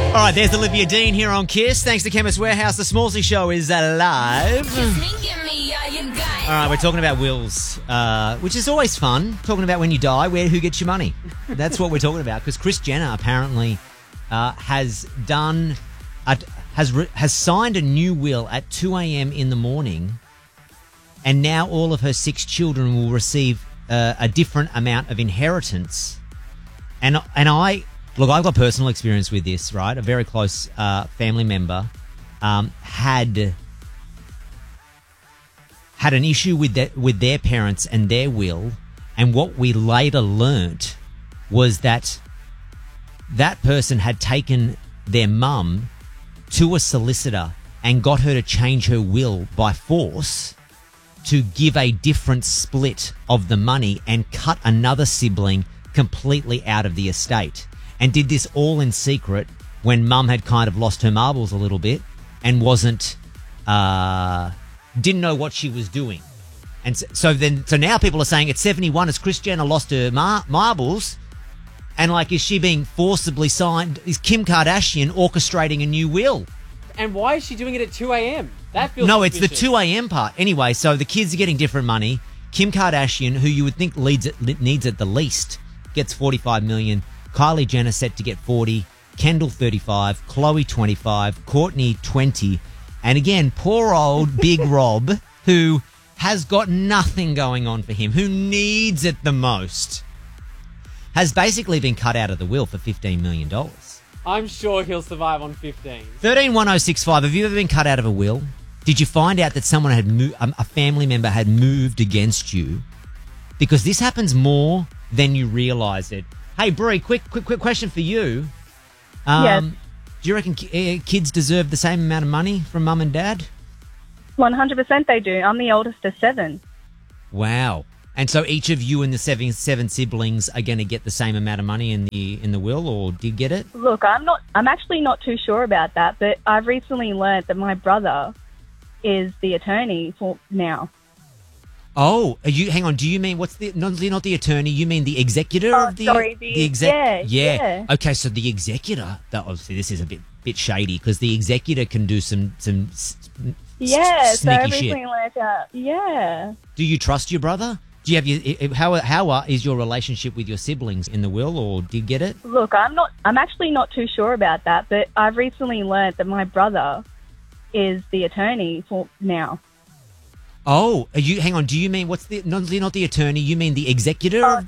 All right, there's Olivia Dean here on KISS. Thanks to Chemist Warehouse, the Smallsy Show is alive. All right, we're talking about wills, which is always fun. Talking about when you die, who gets your money. That's what we're talking about, because Kris Jenner apparently has signed a new will at 2 a.m. in the morning, and now all of her 6 children will receive a different amount of inheritance. And Look, I've got personal experience with this, right? A very close family member had an issue with their parents and their will, and what we later learnt was that person had taken their mum to a solicitor and got her to change her will by force to give a different split of the money and cut another sibling completely out of the estate. And did this all in secret when mum had kind of lost her marbles a little bit and didn't know what she was doing. And so now people are saying at 71, has Kris Jenner lost her marbles? And is she being forcibly signed? Is Kim Kardashian orchestrating a new will? And why is she doing it at 2 a.m.? That feels No, suspicious. it's the 2 a.m. part. Anyway, so the kids are getting different money. Kim Kardashian, who you would think needs it the least, gets $45 million. Kylie Jenner set to get 40, Kendall 35, Khloe 25, Courtney 20, and again, poor old Big Rob, who has got nothing going on for him, who needs it the most, has basically been cut out of the will for $15 million. I'm sure he'll survive on 15. 131065, have you ever been cut out of a will? Did you find out that someone a family member had moved against you? Because this happens more than you realise it. Hey, Brie, quick question for you. Yes. Do you reckon kids deserve the same amount of money from mum and dad? 100% they do. I'm the oldest of 7. Wow. And so each of you and the seven siblings are going to get the same amount of money in the will, or did get it? Look, I'm actually not too sure about that, but I've recently learnt that my brother is the attorney for now. Oh, hang on. Do you mean not the attorney? You mean the executor of the? Sorry, yeah. Okay, so the executor. Obviously, this is a bit shady because the executor can do some Yeah, so I sneaky shit. recently learnt out. Yeah. Do you trust your brother? Do you have how is your relationship with your siblings in the will, or did you get it? Look, I'm actually not too sure about that, but I've recently learnt that my brother is the attorney for now. Oh, hang on. Do you mean not the attorney? You mean the executor of